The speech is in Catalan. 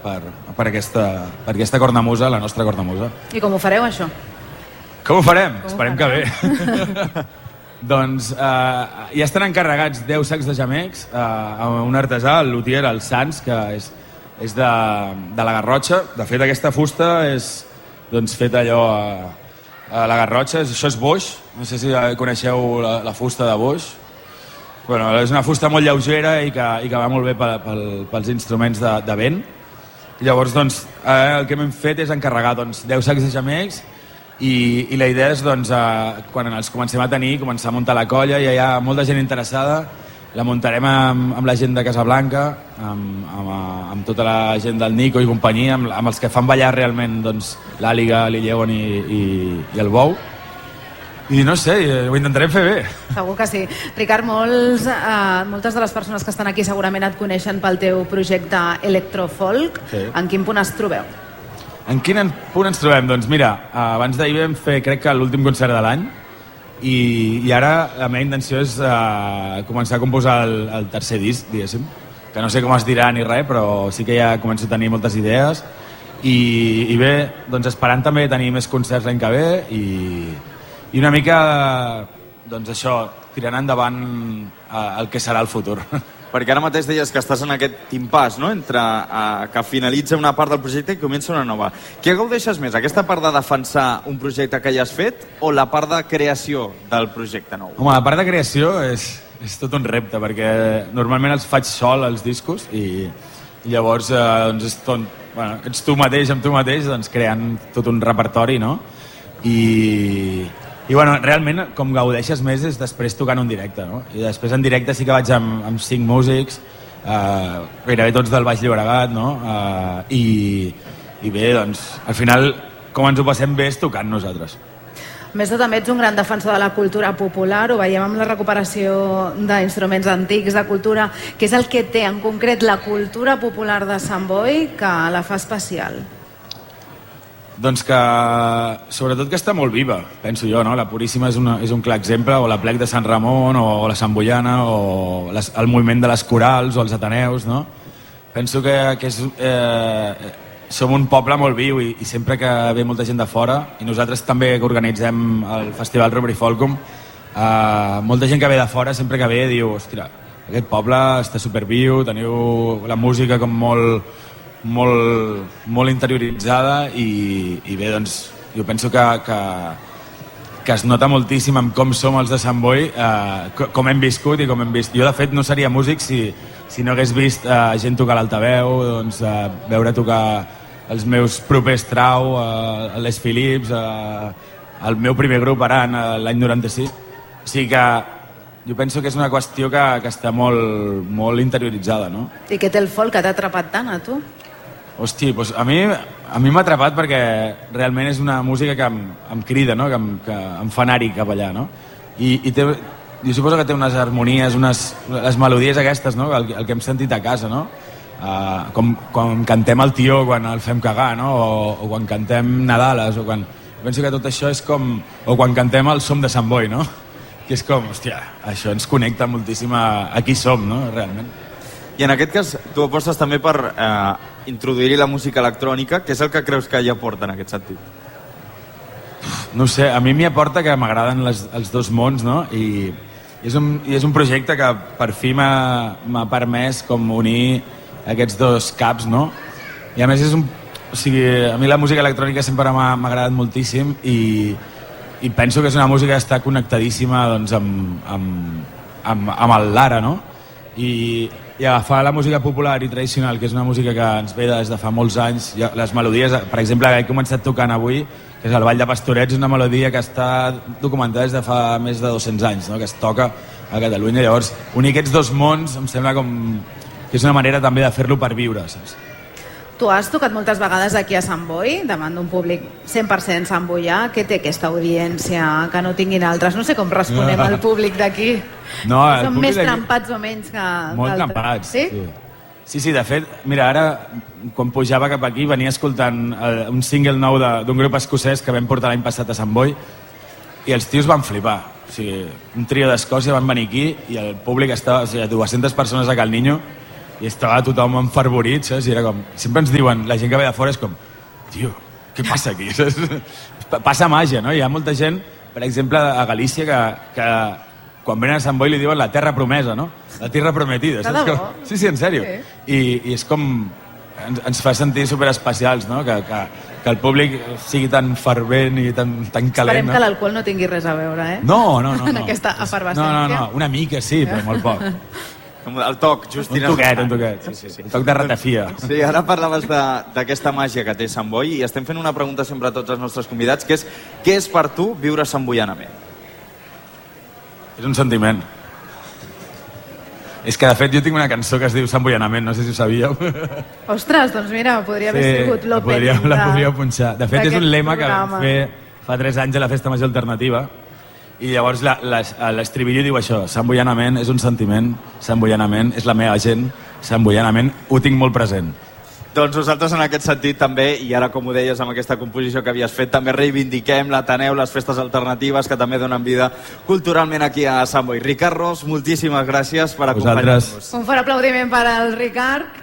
per aquesta cornamusa, la nostra cornamusa. I com ho fareu, això? Com ho farem? Esperem que bé. Doncs ja estan encarregats 10 sacs de gemecs a un artesà, el lutier, el Sans, que és de la Garrotxa. De fet, aquesta fusta és feta allò a la Garrotxa. Això és boix, no sé si coneixeu la fusta de boix. Bueno, és una fusta molt lleugera i que va molt bé pels instruments de vent. I llavors, el que hem fet és encarregar 10 sacs de gemecs i la idea és, quan els comencem a tenir, començar a muntar la colla. Ja hi ha molta gent interessada. La muntarem amb la gent de Casablanca, amb tota la gent del Nico i companyia, amb els que fan ballar realment l'Àliga, l'Illegon i el Bou. I no sé, ho intentarem fer bé. Segur que sí. Ricard, moltes de les persones que estan aquí segurament et coneixen pel teu projecte Electrofolk. Sí. En quin punt es trobeu? En quin punt ens trobem? Doncs mira, abans d'ahir vam fer, crec que l'últim concert de l'any, i ara la meva intenció és començar a composar el tercer disc, diguéssim, que no sé com es dirà ni res, però sí que ja començo a tenir moltes idees, i bé, esperant també tenir més concerts l'any que ve, i una mica, això, tirant endavant el que serà el futur. Perquè ara mateix deies que estàs en aquest impàs, no?, entre que finalitza una part del projecte i comença una nova. Què gaudeixes més, aquesta part de defensar un projecte que ja has fet o la part de creació del projecte nou? Home, la part de creació és tot un repte, perquè normalment els faig sol, els discos, i llavors ets tu mateix amb tu mateix creant tot un repertori, no? I bueno, realment com gaudeixes més és després tocant un directe, no? I després en directe sí que vaig amb 5 músics, gairebé tots del Baix Llobregat, no? I bé, al final com ens ho passem bé és tocant nosaltres. A més, tu també ets un gran defensor de la cultura popular, ho veiem amb la recuperació d'instruments antics, de cultura. Què és el que té en concret la cultura popular de Sant Boi que la fa especial? Doncs que, sobretot que està molt viva, penso jo, no? La Puríssima és un clar exemple, o la Plec de Sant Ramon, o la Sant Boiana, o el moviment de les corals, o els Ateneus, no? Penso que som un poble molt viu i sempre que ve molta gent de fora, i nosaltres també que organitzem el Festival Rubrifolcum, molta gent que ve de fora sempre que ve diu, hòstia, aquest poble està superviu, teniu la música com molt interioritzada i bé, jo penso que es nota moltíssim en com som els de Sant Boi, com hem viscut i com hem vist. Jo, de fet, no seria músic si no hagués vist gent tocar l'altaveu, veure tocar els meus propers Trau, les Philips, el meu primer grup Aran l'any 96. O sigui que jo penso que és una qüestió que està molt interioritzada, no? I què té el folk que t'ha atrapat tant, a tu? Hosti, doncs a mi m'ha atrapat perquè realment és una música que em crida, no? que em fa anar-hi cap allà, no? I jo suposo que té unes harmonies, les melodies aquestes, no? El que hem sentit a casa, no? Com quan cantem el Tió quan el fem cagar, no? O quan cantem Nadales, penso que tot això és com... O quan cantem el Som de Sant Boi, no? Que és com, hòstia, això ens connecta moltíssim a qui som, no? Realment. I en aquest cas, tu apostes també per introduir-hi la música electrònica. Què és el que creus que ella aporta en aquest sentit? No sé, a mi m'hi aporta que m'agraden els dos mons, no? I és un projecte que per fi m'ha permès com unir aquests dos caps, no? I a més o sigui, a mi la música electrònica sempre m'ha agradat moltíssim i penso que és una música que està connectadíssima amb l'ara, no? I agafar la música popular i tradicional, que és una música que ens ve des de fa molts anys, les melodies, per exemple, que he començat tocant avui, que és el Ball de Pastorets, és una melodia que està documentada des de fa més de 200 anys, no? Que es toca a Catalunya. Llavors, unir aquests dos mons em sembla com que és una manera també de fer-lo per viure, saps? Tu has tocat moltes vegades aquí a Sant Boi, davant d'un públic 100% santboià. Què té aquesta audiència que no tinguin altres? No sé com responem al públic d'aquí. No, són més trempats o menys que molt d'altres. Trempats, sí? Sí, de fet, mira, ara, quan pujava cap aquí, venia escoltant un single nou d'un grup escocès que vam portar l'any passat a Sant Boi i els tios van flipar. O sigui, un trio d'Escòcia van venir aquí i el públic estava, o sigui, 200 persones a Cal Niño i estava tothom enfervorit, saps? I era com... Sempre ens diuen, la gent que ve de fora és com, tio, què passa aquí? Passa màgia, no? Hi ha molta gent, per exemple, a Galícia, que quan venen a Sant Boi li diuen la terra promesa, no? La tierra prometida. De debò? Sí, en sèrio. I és com... Ens fa sentir superespecials, no? Que el públic sigui tan fervent i tan calent. Esperem que l'alcohol no tingui res a veure, eh? No. En aquesta efervescència. No, una mica sí, però molt poc. El toc, Justina. Un toquet. Sí. El toc de ratafia. Sí, ara parlaves d'aquesta màgia que té Sant Boi i estem fent una pregunta sempre a tots els nostres convidats, que és, què és per tu viure santboianament? És un sentiment. És que, de fet, jo tinc una cançó que es diu Santboianament, no sé si ho sabíeu. Ostres, doncs mira, podria haver sigut l'opening. La podríeu punxar. De fet, és un lema que vam fer fa 3 anys a la Festa Major Alternativa, i llavors l'estribillo diu això: Santboianament és un sentiment, Santboianament és la meva gent, Santboianament ho tinc molt present. Doncs nosaltres en aquest sentit també, i ara com ho deies amb aquesta composició que havies fet, també reivindiquem l'Ateneu, les festes alternatives que també donen vida culturalment aquí a Sant Boi. Ricard Ros, moltíssimes gràcies per acompanyar-nos. Un fort aplaudiment per al Ricard,